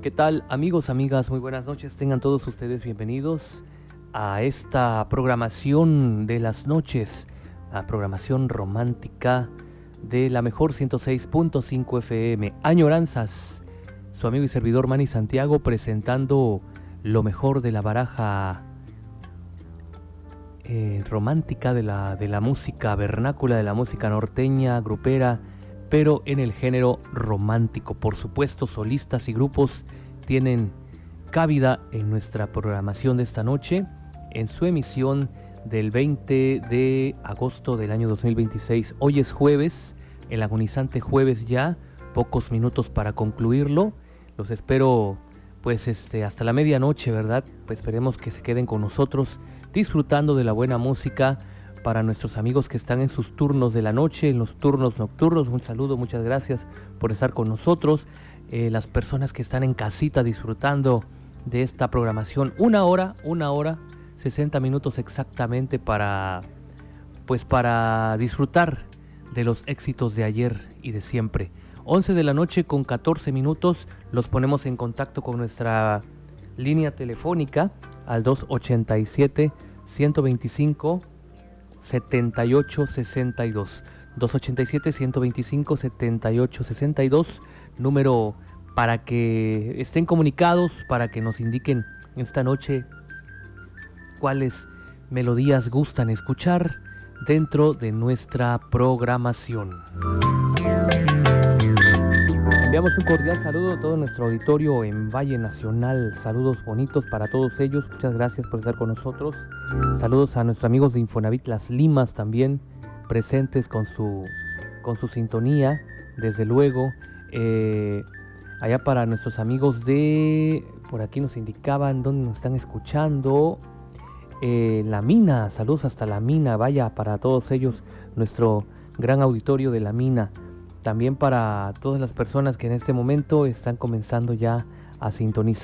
¿Qué tal, amigos, amigas? Muy buenas noches. Tengan todos ustedes bienvenidos a esta programación de las noches, la programación romántica de la mejor 106.5 FM. Añoranzas, su amigo y servidor Manny Santiago presentando lo mejor de la baraja romántica de la música vernácula, de la música norteña, grupera, pero en el género romántico. Por supuesto, solistas y grupos tienen cabida en nuestra programación de esta noche, en su emisión del 20 de agosto del año 2026. Hoy es jueves, el agonizante jueves ya, pocos minutos para concluirlo. Los espero pues hasta la medianoche, ¿verdad? Pues esperemos que se queden con nosotros disfrutando de la buena música. Para nuestros amigos que están en sus turnos de la noche, en los turnos nocturnos, un saludo, muchas gracias por estar con nosotros. Las personas que están en casita disfrutando de esta programación, una hora, 60 minutos exactamente para disfrutar de los éxitos de ayer y de siempre. 11 de la noche con 14 minutos, los ponemos en contacto con nuestra línea telefónica al 287-125 7862, 287-125-7862, número para que estén comunicados, para que nos indiquen esta noche cuáles melodías gustan escuchar dentro de nuestra programación. Enviamos un cordial saludo a todo nuestro auditorio en Valle Nacional. Saludos bonitos para todos ellos. Muchas gracias por estar con nosotros. Saludos a nuestros amigos de Infonavit Las Limas también presentes con su sintonía, desde luego. Allá para nuestros amigos de... Por aquí nos indicaban dónde nos están escuchando. La Mina, saludos hasta La Mina. Vaya, para todos ellos, nuestro gran auditorio de La Mina. También para todas las personas que en este momento están comenzando ya a sintonizar